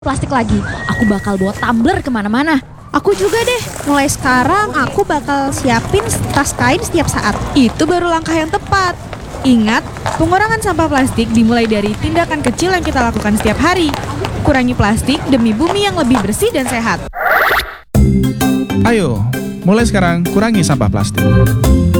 Plastik lagi. Aku bakal bawa tumbler kemana-mana. Aku juga deh, mulai sekarang aku bakal siapin tas kain setiap saat. Itu baru langkah yang tepat. Ingat, pengurangan sampah plastik dimulai dari tindakan kecil yang kita lakukan setiap hari. Kurangi plastik demi bumi yang lebih bersih dan sehat. Ayo, mulai sekarang kurangi sampah plastik.